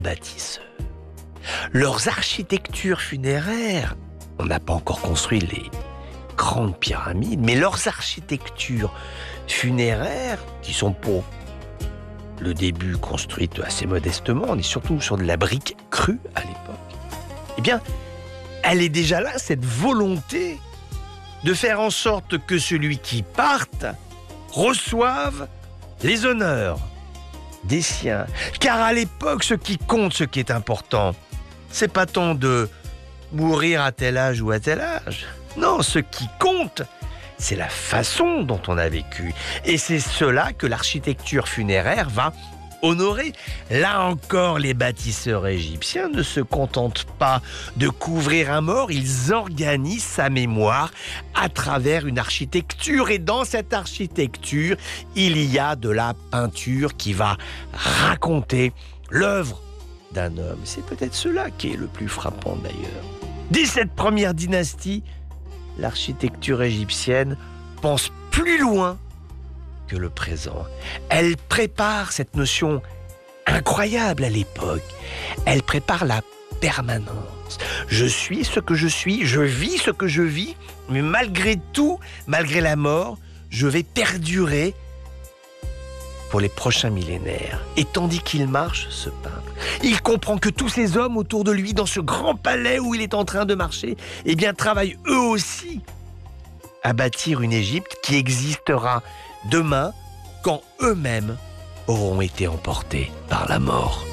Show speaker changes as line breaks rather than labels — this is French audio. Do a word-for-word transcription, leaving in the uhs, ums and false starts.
bâtisseurs. Leurs architectures funéraires, on n'a pas encore construit les grandes pyramides, mais leurs architectures funéraires, qui sont pour le début construites assez modestement, on est surtout sur de la brique crue à l'époque, eh bien, elle est déjà là, cette volonté de faire en sorte que celui qui parte reçoive les honneurs des siens. Car à l'époque, ce qui compte, ce qui est important, c'est pas tant de mourir à tel âge ou à tel âge. Non, ce qui compte, c'est la façon dont on a vécu. Et c'est cela que l'architecture funéraire va honorer. Là encore, les bâtisseurs égyptiens ne se contentent pas de couvrir un mort, ils organisent sa mémoire à travers une architecture. Et dans cette architecture, il y a de la peinture qui va raconter l'œuvre d'un homme. C'est peut-être cela qui est le plus frappant d'ailleurs. Dès cette première dynastie, l'architecture égyptienne pense plus loin que le présent. Elle prépare cette notion incroyable à l'époque. Elle prépare la permanence. Je suis ce que je suis, je vis ce que je vis, mais malgré tout, malgré la mort, je vais perdurer pour les prochains millénaires. Et tandis qu'il marche, ce peintre, il comprend que tous ces hommes autour de lui, dans ce grand palais où il est en train de marcher, eh bien, travaillent eux aussi à bâtir une Égypte qui existera demain, quand eux-mêmes auront été emportés par la mort.